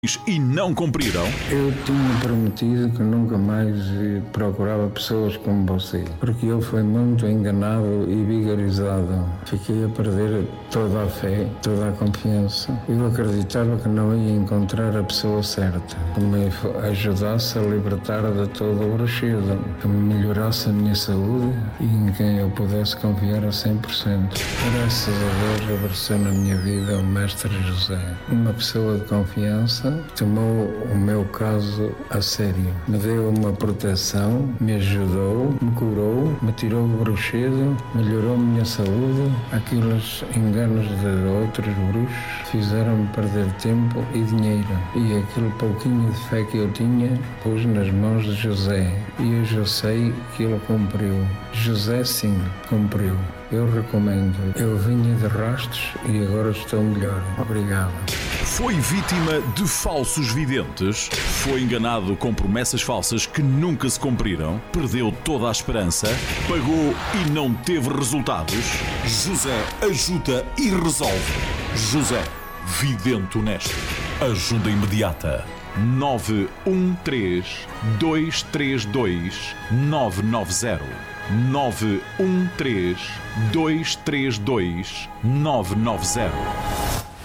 e não cumpriram? Eu tinha prometido que nunca mais procurava pessoas como você, porque eu fui muito enganado e vigarizado. Fiquei a perder toda a fé, toda a confiança. Eu acreditava que não ia encontrar a pessoa certa, que me ajudasse a libertar de todo o bruxismo, que me melhorasse a minha saúde e em quem eu pudesse confiar a 100%. Graças a Deus apareceu na minha vida o Mestre José, uma pessoa de confiança, tomou o meu caso a sério. Me deu uma proteção, me ajudou, me curou, me tirou o bruxismo, melhorou a minha saúde. Aqueles enganos de outros bruxos fizeram-me perder tempo e dinheiro. E aquele pouquinho de fé que eu tinha, pus nas mãos de José. E hoje eu sei que ele cumpriu. José, sim, cumpriu. Eu recomendo. Eu vinha de rastros e agora estou melhor. Obrigado. Foi vítima de falsos videntes? Foi enganado com promessas falsas que nunca se cumpriram? Perdeu toda a esperança? Pagou e não teve resultados? José ajuda e resolve. José, vidente honesto. Ajuda imediata. 913 232 990. 913 232 990.